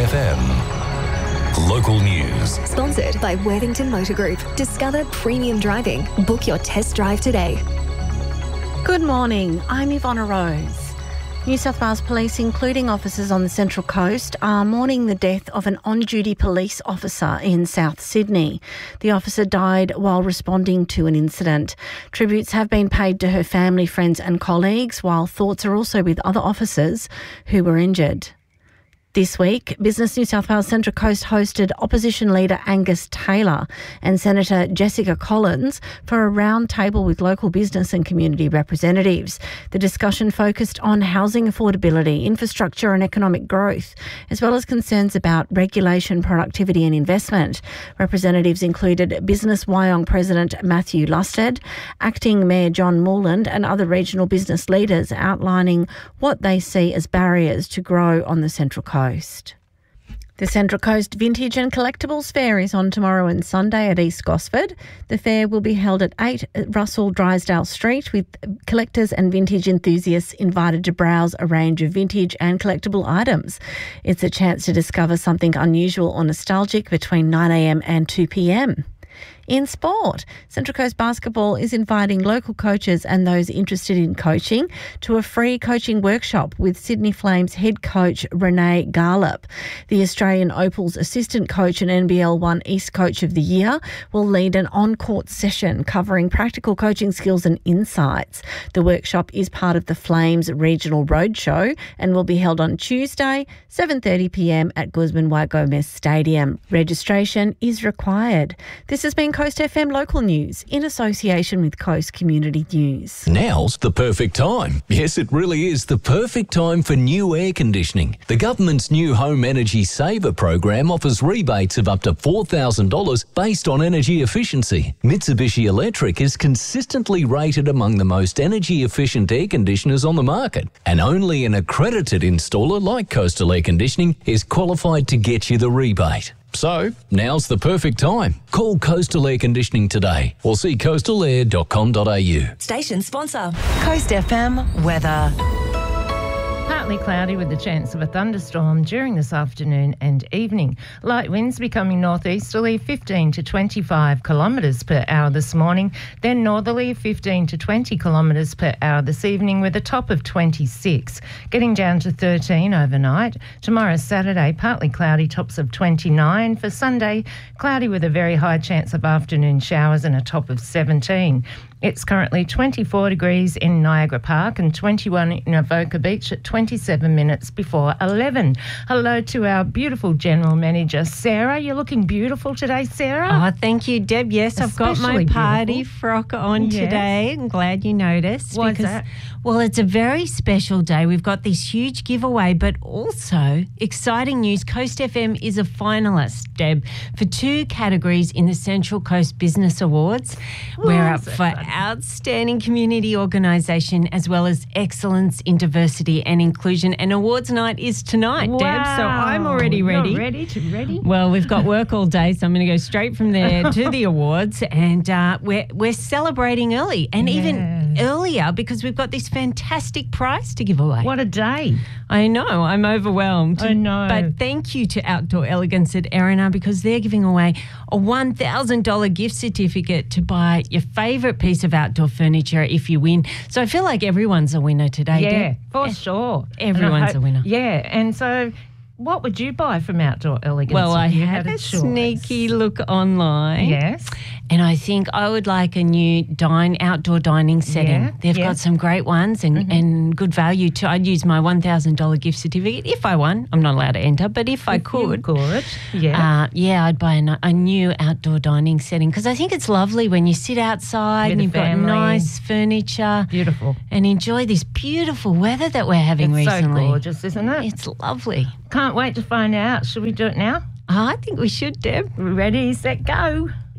FM. Local news. Sponsored by Worthington Motor Group. Discover premium driving. Book your test drive today. Good morning, I'm Ivonna Rose. New South Wales Police, including officers on the Central Coast, are mourning the death of an on-duty police officer in South Sydney. The officer died while responding to an incident. Tributes have been paid to her family, friends and colleagues, while thoughts are also with other officers who were injured. This week, Business New South Wales Central Coast hosted Opposition Leader Angus Taylor and Senator Jessica Collins for a round table with local business and community representatives. The discussion focused on housing affordability, infrastructure and economic growth, as well as concerns about regulation, productivity and investment. Representatives included Business Wyong President Matthew Lusted, Acting Mayor John Moreland and other regional business leaders outlining what they see as barriers to grow on the Central Coast. The Central Coast Vintage and Collectibles Fair is on tomorrow and Sunday at East Gosford. The fair will be held at 8 Russell Drysdale Street, with collectors and vintage enthusiasts invited to browse a range of vintage and collectible items. It's a chance to discover something unusual or nostalgic between 9 a.m. and 2 p.m. In sport, Central Coast Basketball is inviting local coaches and those interested in coaching to a free coaching workshop with Sydney Flames head coach Renee Garlop. The Australian Opals assistant coach and NBL 1 East Coach of the Year will lead an on-court session covering practical coaching skills and insights. The workshop is part of the Flames Regional Roadshow and will be held on Tuesday, 7:30 p.m. at Guzman Y Gomez Stadium. Registration is required. This has been Coast FM Local News in association with Coast Community News. Now's the perfect time. Yes, it really is the perfect time for new air conditioning. The government's new Home Energy Saver program offers rebates of up to $4,000 based on energy efficiency. Mitsubishi Electric is consistently rated among the most energy efficient air conditioners on the market, and only an accredited installer like Coastal Air Conditioning is qualified to get you the rebate. So, now's the perfect time. Call Coastal Air Conditioning today or see coastalair.com.au. Station sponsor. Coast FM weather. Partly cloudy with the chance of a thunderstorm during this afternoon and evening. Light winds becoming northeasterly 15 to 25 kilometres per hour this morning, then northerly 15 to 20 kilometres per hour this evening with a top of 26, getting down to 13 overnight. Tomorrow, Saturday, partly cloudy, tops of 29. For Sunday, cloudy with a very high chance of afternoon showers and a top of 17. It's currently 24 degrees in Niagara Park and 21 in Avoca Beach at 27 minutes before 11. Hello to our beautiful General Manager, Sarah. You're looking beautiful today, Sarah. Oh, thank you, Deb. Yes, I've got my party beautiful frock on today. I'm glad you noticed. Why's that? Well, it's a very special day. We've got this huge giveaway, but also exciting news. Coast FM is a finalist, Deb, for 2 categories in the Central Coast Business Awards. We're up for Outstanding Community Organisation as well as Excellence in Diversity and Inclusion. And awards night is tonight, Deb, so I'm already ready. You're ready? Well, we've got work all day, so I'm going to go straight from there to the awards. And we're celebrating early and even earlier because we've got this fantastic prize to give away. What a day. I know, I'm overwhelmed. I know. But thank you to Outdoor Elegance at Erina because they're giving away a $1,000 gift certificate to buy your favourite piece of outdoor furniture if you win. So I feel like everyone's a winner today, Yeah, Deb. for sure. Everyone's a winner. Yeah, and so what would you buy from Outdoor Elegance? Well, I if you had a choice? sneaky look online. Yes. And I think I would like a new outdoor dining setting. Yeah, They've got some great ones and good value too. I'd use my $1,000 gift certificate if I won. I'm not allowed to enter, but if I could. I'd buy a new outdoor dining setting because I think it's lovely when you sit outside With and you've family. got nice furniture. Beautiful. And enjoy this beautiful weather that we're having It's recently. so gorgeous, isn't it? It's lovely. Can't wait to find out. Should we do it now? I think we should, Deb. Ready, set, go.